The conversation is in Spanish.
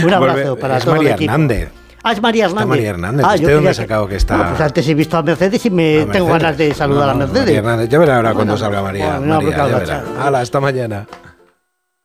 Un abrazo para todo el equipo. Hernández. Es María Hernández. Está María Hernández. Yo ¿Usted dónde ha creía sacado que está? Pues antes he visto a Mercedes y tengo ganas de saludar a Mercedes. María Hernández. Ya verá ahora cuando salga María. Bueno, María, ya verá. Hala, hasta mañana.